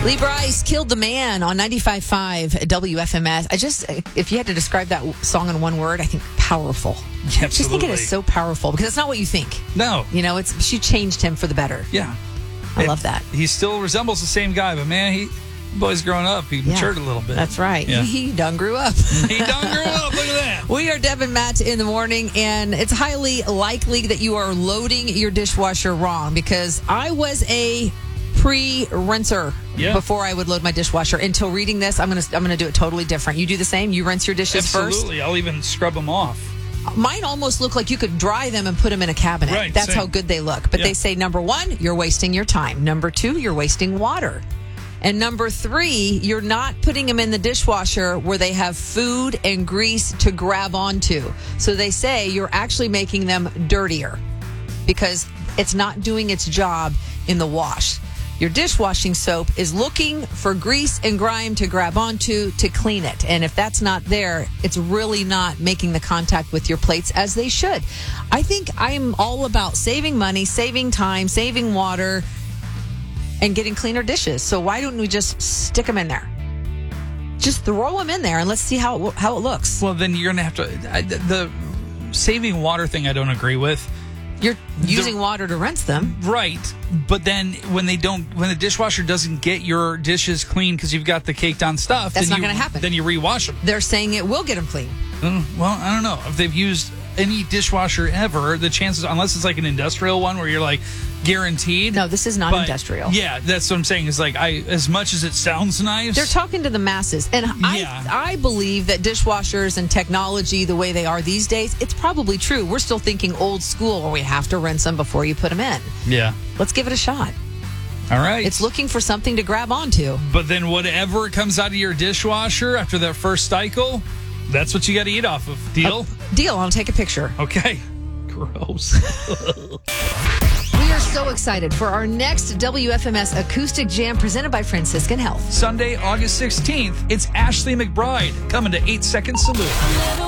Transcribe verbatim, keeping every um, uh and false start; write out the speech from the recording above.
Lee Brice killed the man on ninety-five point five W F M S. I just, if you had to describe that song in one word, I think powerful. Yeah, absolutely. I just think it is so powerful because it's not what you think. No. You know, it's she changed him for the better. Yeah. I And love that. He still resembles the same guy, but man, he boy's growing up. He Yeah. matured a little bit. That's right. Yeah. He, he done grew up. He done grew up. Look at that. We are Deb and Matt in the morning, and it's highly likely that you are loading your dishwasher wrong because I was a pre-rinser Yeah. before I would load my dishwasher. Until reading this, I'm gonna I'm gonna do it totally different. You do the same. You rinse your dishes first. Absolutely. I'll even scrub them off. Mine almost look like you could dry them and put them in a cabinet. Right, That's same. how good they look. But Yeah. they say, number one, you're wasting your time. Number two, you're wasting water. And number three, you're not putting them in the dishwasher where they have food and grease to grab onto. So they say you're actually making them dirtier because it's not doing its job in the wash. Your dishwashing soap is looking for grease and grime to grab onto to clean it. And if that's not there, it's really not making the contact with your plates as they should. I think I'm all about saving money, saving time, saving water, and getting cleaner dishes. So why don't we just stick them in there? Just throw them in there and let's see how it, how it looks. Well, then you're going to have to... I, the saving water thing I don't agree with. You're using water to rinse them. Right. But then when they don't, when the dishwasher doesn't get your dishes clean because you've got the caked on stuff, That's then not you- gonna happen. Then you rewash them. They're saying it will get them clean. Mm, well, I don't know. If they've used any dishwasher ever, the chances, unless it's like an industrial one where you're like guaranteed. No, this is not But, industrial. Yeah, that's what I'm saying. Is like, I, as much as it sounds nice. They're talking to the masses. And Yeah. I, I believe that dishwashers and technology, the way they are these days, it's probably true. We're still thinking old school where we have to rinse them before you put them in. Yeah. Let's give it a shot. All right. It's looking for something to grab onto. But then whatever comes out of your dishwasher after that first cycle, that's what you got to eat off of. Deal? Uh, deal. I'll take a picture. Okay. Gross. We are so excited for our next W F M S Acoustic Jam presented by Franciscan Health. Sunday, August sixteenth, it's Ashley McBride coming to eight Second Salute.